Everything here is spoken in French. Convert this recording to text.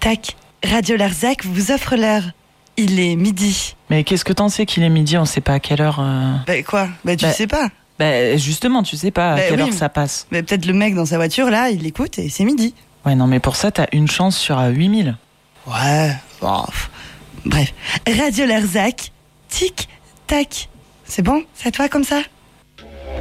tac. Radio Larzac vous offre l'heure. Il est midi. Mais qu'est-ce que t'en sais qu'il est midi? On sait pas à quelle heure... Quoi? Tu sais pas. Justement, tu sais pas à quelle heure ça passe. Mais peut-être le mec dans sa voiture, là, il l'écoute et c'est midi. Ouais, non, mais pour ça, t'as une chance sur 8000. Ouais, bon... Bref. Radio Larzac, tic, tac. C'est bon? Ça te va comme ça?